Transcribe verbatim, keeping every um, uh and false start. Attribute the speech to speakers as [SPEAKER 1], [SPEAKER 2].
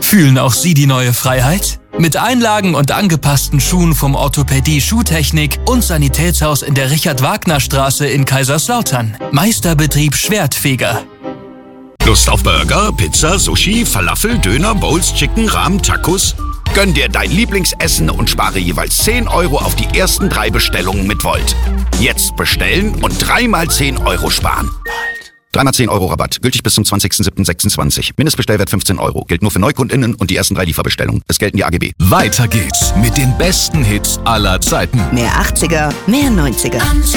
[SPEAKER 1] Fühlen auch Sie die neue Freiheit? Mit Einlagen und angepassten Schuhen vom Orthopädie Schuhtechnik und Sanitätshaus in der Richard-Wagner-Straße in Kaiserslautern. Meisterbetrieb Schwertfeger.
[SPEAKER 2] Lust auf Burger, Pizza, Sushi, Falafel, Döner, Bowls, Chicken, Rahmen, Tacos? Gönn dir dein Lieblingsessen und spare jeweils zehn Euro auf die ersten drei Bestellungen mit Volt. Jetzt bestellen und dreimal zehn Euro sparen. Dreimal zehn Euro Rabatt. Gültig bis zum zwanzigsten siebten sechsundzwanzig. Mindestbestellwert fünfzehn Euro. Gilt nur für NeukundInnen und die ersten drei Lieferbestellungen. Es gelten die A G B.
[SPEAKER 3] Weiter geht's mit den besten Hits aller Zeiten.
[SPEAKER 4] Mehr achtziger, mehr neunziger.